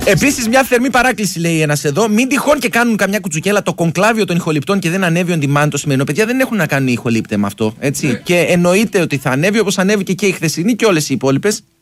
Επίσης, μια θερμή παράκληση λέει ένας εδώ. Μην τυχόν και κάνουν καμιά κουτσουκέλα το κονκλάβιο των ηχοληπτών και δεν ανέβει on demand το σημερινό. Παιδιά, δεν έχουν να κάνουν οι ηχολήπτε με αυτό. Έτσι. Και εννοείται ότι θα ανέβει όπως ανέβηκε και η χθεσινή και όλες οι υπόλοιπες.